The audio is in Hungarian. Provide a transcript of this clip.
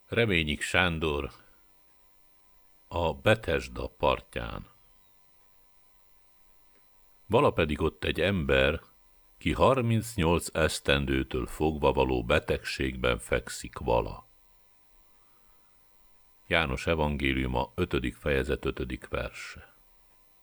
Reményik Sándor a Betesda partján. Vala pedig ott egy ember, ki 38 esztendőtől fogva való betegségben fekszik vala. János evangéliuma 5. fejezet 5. verse.